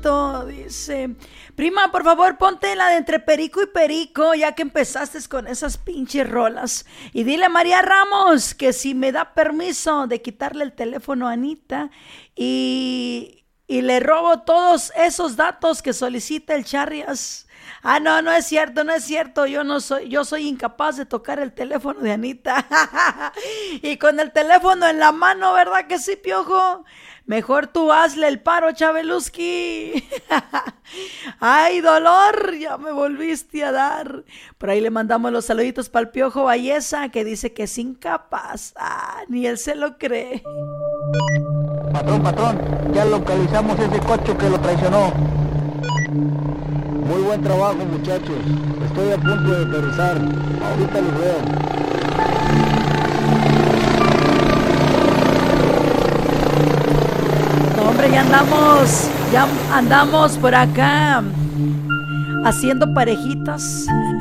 Dice, prima, por favor, ponte la de entre perico y perico, ya que empezaste con esas pinches rolas. Y dile a María Ramos que si me da permiso de quitarle el teléfono a Anita y le robo todos esos datos que solicita el Charrias. Ah, no, no es cierto, no es cierto. Yo soy incapaz de tocar el teléfono de Anita. Y con el teléfono en la mano, ¿verdad que sí, Piojo? Mejor tú hazle el paro, Chabeluski. Ay, dolor, ya me volviste a dar. Por ahí le mandamos los saluditos para el Piojo Valleza, que dice que es incapaz. Ah, ni él se lo cree. Patrón, ya localizamos ese cocho que lo traicionó. Muy buen trabajo, muchachos. Estoy a punto de aterrizar. Ahorita los veo. No, hombre, ya andamos por acá haciendo parejitas.